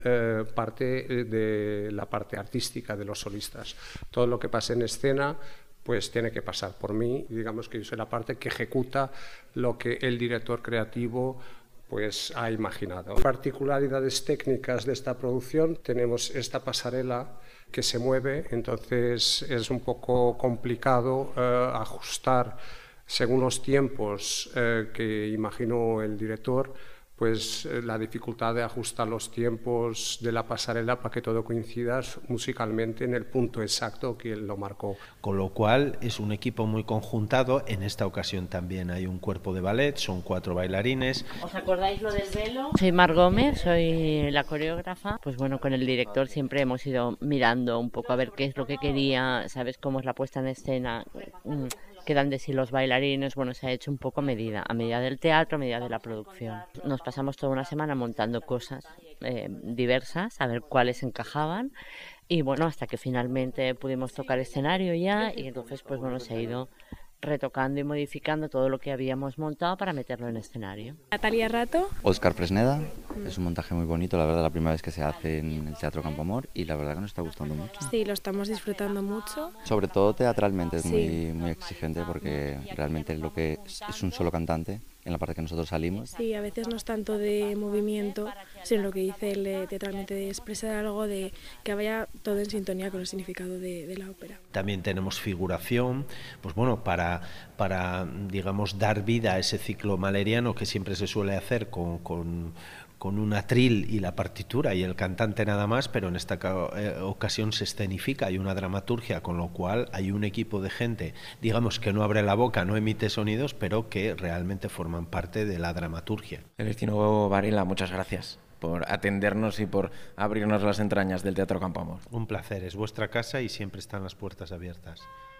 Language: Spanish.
parte de la parte artística de los solistas. Todo lo que pase en escena pues tiene que pasar por mí. Digamos que yo soy la parte que ejecuta lo que el director creativo pues ha imaginado. Particularidades técnicas de esta producción: tenemos esta pasarela que se mueve, entonces es un poco complicado ajustar según los tiempos que imaginó el director, pues la dificultad de ajustar los tiempos de la pasarela para que todo coincida musicalmente en el punto exacto que él lo marcó. Con lo cual es un equipo muy conjuntado. En esta ocasión también hay un cuerpo de ballet, son 4 bailarines. ¿Os acordáis lo del velo? Soy Mar Gómez, soy la coreógrafa. Pues bueno, con el director siempre hemos ido mirando un poco a ver qué es lo que quería, sabes cómo es la puesta en escena, quedan de sí los bailarines. Bueno, se ha hecho un poco a medida del teatro, a medida de la producción. Nos pasamos toda una semana montando cosas diversas, a ver cuáles encajaban, y bueno, hasta que finalmente pudimos tocar escenario ya, y entonces pues bueno, se ha ido retocando y modificando todo lo que habíamos montado para meterlo en escenario. Natalia Rato. Óscar Fresneda. Es un montaje muy bonito, la verdad, la primera vez que se hace en el Teatro Campo Amor, y la verdad que nos está gustando mucho. Sí, lo estamos disfrutando mucho. Sobre todo teatralmente es Sí. muy exigente, porque realmente lo que es un solo cantante en la parte que nosotros salimos. Sí, a veces no es tanto de movimiento, sino lo que dice él teatralmente, de expresar algo, de que vaya todo en sintonía con el significado de la ópera. También tenemos figuración, pues bueno, para digamos dar vida a ese ciclo maleriano que siempre se suele hacer con un atril y la partitura y el cantante nada más, pero en esta ocasión se escenifica, hay una dramaturgia, con lo cual hay un equipo de gente, digamos, que no abre la boca, no emite sonidos, pero que realmente forman parte de la dramaturgia. Celestino Varela, muchas gracias por atendernos y por abrirnos las entrañas del Teatro Campo Amor. Un placer, es vuestra casa y siempre están las puertas abiertas.